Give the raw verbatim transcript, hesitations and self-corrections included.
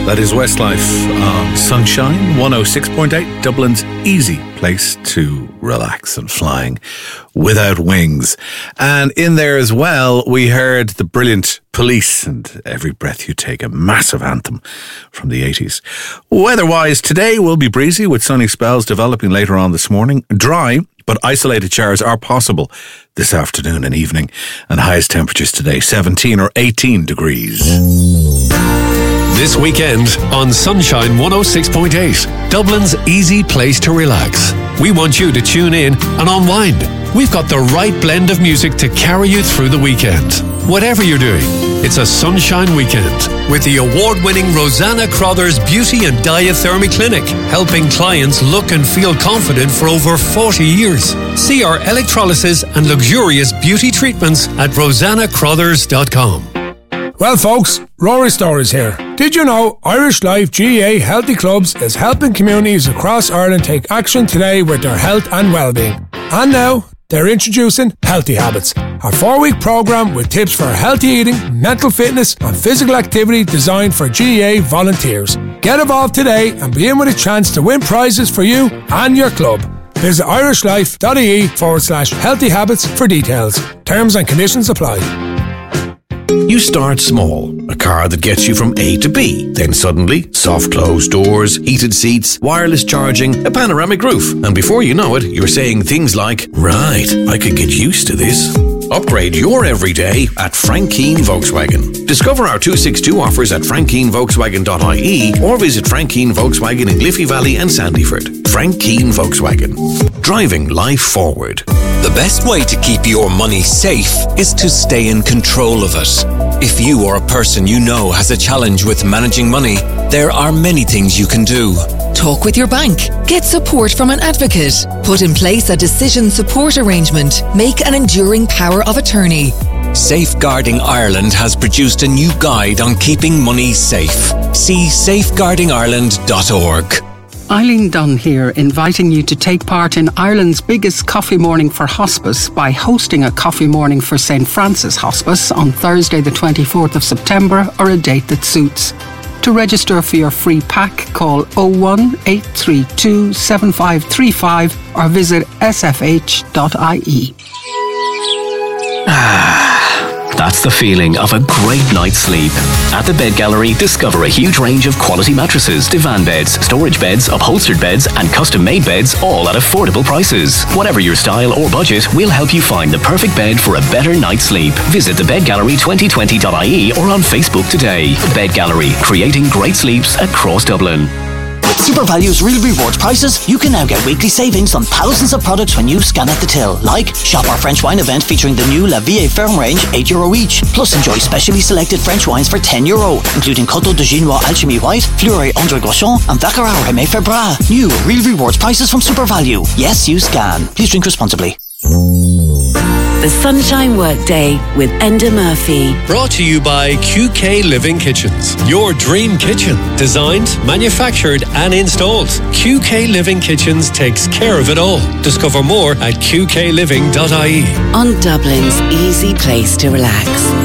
That is Westlife on Sunshine one oh six point eight, Dublin's easy place to relax and flying without wings. And in there as well, we heard the brilliant Police and Every Breath You Take, a massive anthem from the eighties. Weather-wise, today will be breezy with sunny spells developing later on this morning. Dry, but isolated showers are possible this afternoon and evening. And highest temperatures today, seventeen or eighteen degrees. This weekend on Sunshine one oh six point eight, Dublin's easy place to relax. We want you to tune in and unwind. We've got the right blend of music to carry you through the weekend. Whatever you're doing, it's a sunshine weekend with the award-winning Rosanna Crothers Beauty and Diathermy Clinic, helping clients look and feel confident for over forty years. See our electrolysis and luxurious beauty treatments at rosanna crothers dot com. Well folks, Rory Stories here. Did you know Irish Life G A A Healthy Clubs is helping communities across Ireland take action today with their health and well-being? And now, they're introducing Healthy Habits, a four-week programme with tips for healthy eating, mental fitness and physical activity designed for G A A volunteers. Get involved today and be in with a chance to win prizes for you and your club. Visit irishlife.ie forward slash healthy habits for details. Terms and conditions apply. You start small, a car that gets you from A to B. Then suddenly, soft closed doors, heated seats, wireless charging, a panoramic roof. And before you know it, you're saying things like, right, I could get used to this. Upgrade your everyday at Frank Keane Volkswagen. Discover our two sixty-two offers at frank keane volkswagen dot I E or visit Frank Keane Volkswagen in Liffey Valley and Sandyford. Frank Keane Volkswagen. Driving life forward. The best way to keep your money safe is to stay in control of it. If you or a person you know has a challenge with managing money, there are many things you can do. Talk with your bank. Get support from an advocate. Put in place a decision support arrangement. Make an enduring power of attorney. Safeguarding Ireland has produced a new guide on keeping money safe. See safeguarding ireland dot org. Eileen Dunn here, inviting you to take part in Ireland's biggest coffee morning for hospice by hosting a coffee morning for Saint Francis Hospice on Thursday the twenty-fourth of September or a date that suits. To register for your free pack, call oh one, eight three two, seven five three five or visit s f h dot I E. That's the feeling of a great night's sleep. At the Bed Gallery, discover a huge range of quality mattresses, divan beds, storage beds, upholstered beds and custom-made beds, all at affordable prices. Whatever your style or budget, we'll help you find the perfect bed for a better night's sleep. Visit the bed gallery twenty twenty dot I E or on Facebook today. The Bed Gallery, creating great sleeps across Dublin. With SuperValue's real rewards prices, you can now get weekly savings on thousands of products when you scan at the till. Like, shop our French wine event featuring the new La Vie Ferme range, eight euro each. Plus enjoy specially selected French wines for ten euro, including Coteau de Ginois Alchimie White, Fleury André Groschon and Baccarat Rémy Ferbras. New real rewards prices from SuperValue. Yes, you scan. Please drink responsibly. The Sunshine Workday with Enda Murphy. Brought to you by Q K Living Kitchens. Your dream kitchen. Designed, manufactured and installed. Q K Living Kitchens takes care of it all. Discover more at q k living dot I E. On Dublin's easy place to relax.